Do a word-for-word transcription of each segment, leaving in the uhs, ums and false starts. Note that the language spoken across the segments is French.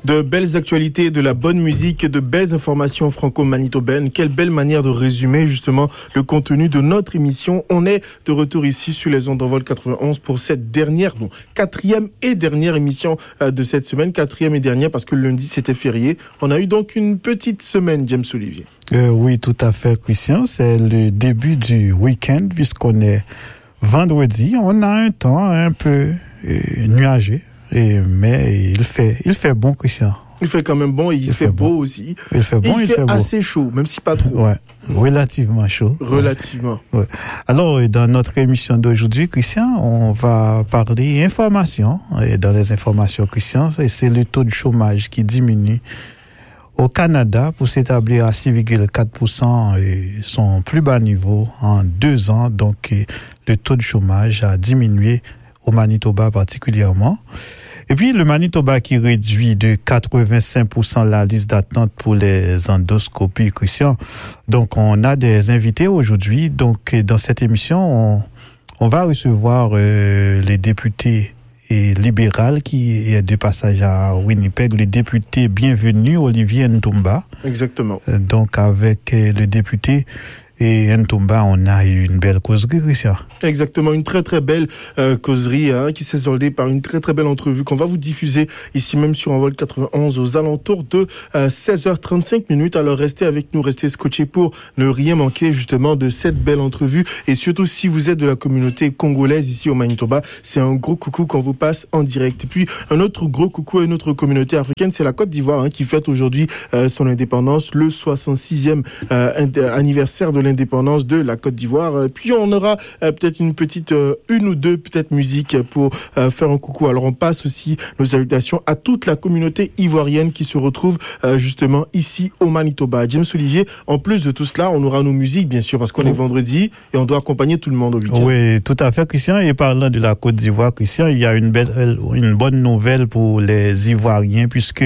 De belles actualités, de la bonne musique, de belles informations franco-manitobaines. Quelle belle manière de résumer justement le contenu de notre émission. On est de retour ici sur les ondes d'Envol quatre-vingt-onze pour cette dernière, bon, quatrième et dernière émission euh, de cette semaine. Quatrième et dernière parce que le lundi c'était férié. On a eu donc une petite semaine, James Olivier. Euh, oui, tout à fait, Christian. C'est le début du week-end puisqu'on est vendredi. On a un temps un peu euh, nuageux. Et, mais il fait, il fait bon, Christian. Il fait quand même bon et il, il fait, fait beau bon. aussi. Il fait bon, et il, il fait, fait beau. assez chaud, même si pas trop. Ouais, relativement chaud. Relativement. Ouais. Alors, dans notre émission d'aujourd'hui, Christian, on va parler information. Et dans les informations, Christian, c'est le taux de chômage qui diminue au Canada pour s'établir à six virgule quatre pour cent et son plus bas niveau en deux ans. Donc, le taux de chômage a diminué au Manitoba particulièrement. Et puis, le Manitoba qui réduit de quatre-vingt-cinq pour cent la liste d'attente pour les endoscopies, Christian. Donc, on a des invités aujourd'hui. Donc, dans cette émission, on, on va recevoir euh, les députés et libéral qui est de passage à Winnipeg, le député bienvenu Olivier Ntumba. Exactement. Donc, avec le député et Ntumba, on a eu une belle causerie, Christian. Exactement, une très très belle euh, causerie hein, qui s'est soldée par une très très belle entrevue qu'on va vous diffuser ici même sur Envol quatre-vingt-onze aux alentours de euh, seize heures trente-cinq minutes. Alors restez avec nous, restez scotchés pour ne rien manquer justement de cette belle entrevue. Et surtout si vous êtes de la communauté congolaise ici au Manitoba, c'est un gros coucou qu'on vous passe en direct. Et puis un autre gros coucou à une autre communauté africaine, c'est la Côte d'Ivoire hein, qui fête aujourd'hui euh, son indépendance, le soixante-sixième euh, anniversaire de l'indépendance de la Côte d'Ivoire. Puis on aura euh, peut-être une petite, euh, une ou deux peut-être musiques pour euh, faire un coucou. Alors on passe aussi nos salutations à toute la communauté ivoirienne qui se retrouve euh, justement ici au Manitoba. James Olivier, en plus de tout cela, on aura nos musiques bien sûr parce qu'on oh. est vendredi et on doit accompagner tout le monde au week-end. Oui, tout à fait, Christian. Et parlant de la Côte d'Ivoire, Christian, il y a une belle, une bonne nouvelle pour les Ivoiriens puisque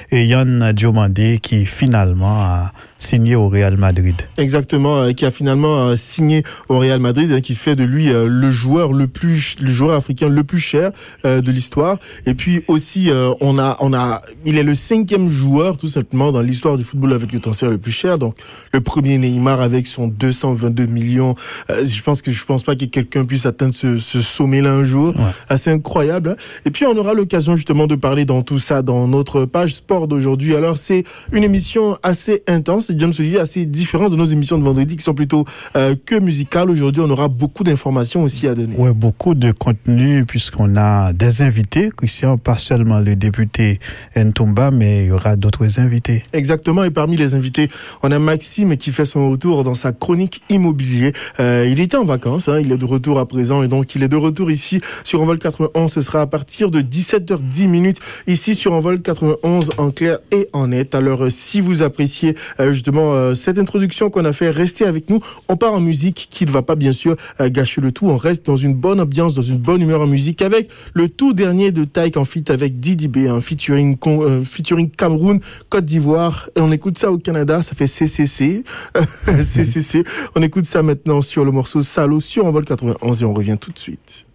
Yann Diomandé qui finalement a signé au Real Madrid. Exactement, euh, qui a finalement euh, signé au Real Madrid, hein, qui fait de lui euh, le joueur le plus, le joueur africain le plus cher euh, de l'histoire. Et puis aussi, euh, on a, on a, il est le cinquième joueur tout simplement dans l'histoire du football avec le transfert le plus cher. Donc le premier Neymar avec son deux cent vingt-deux millions. Euh, je pense que je pense pas que quelqu'un puisse atteindre ce, ce sommet-là un jour. Ouais. Assez incroyable. Hein. Et puis on aura l'occasion justement de parler dans tout ça dans notre page sport d'aujourd'hui. Alors c'est une émission assez intense. James Olivier, assez différent de nos émissions de vendredi qui sont plutôt euh, que musicales. Aujourd'hui, on aura beaucoup d'informations aussi à donner. Oui, beaucoup de contenu puisqu'on a des invités, Christian, pas seulement le député Ntumba, mais il y aura d'autres invités. Exactement, et parmi les invités, on a Maxime qui fait son retour dans sa chronique immobilier. Euh, il était en vacances, hein, il est de retour à présent et donc il est de retour ici sur Envol quatre-vingt-onze. Ce sera à partir de dix-sept heures dix minutes ici sur Envol quatre-vingt-onze en clair et en net. Alors si vous appréciez euh, justement euh, cette introduction qu'on a fait, restez avec nous. On part en musique qui ne va pas bien sûr euh, gâcher le tout. On reste dans une bonne ambiance, dans une bonne humeur en musique avec le tout dernier de Taïk en feat avec Didi B, un featuring, euh, featuring Cameroun, Côte d'Ivoire. Et on écoute ça au Canada, ça fait C C C. C C C. On écoute ça maintenant sur le morceau Salo sur Envol quatre-vingt-onze et on revient tout de suite.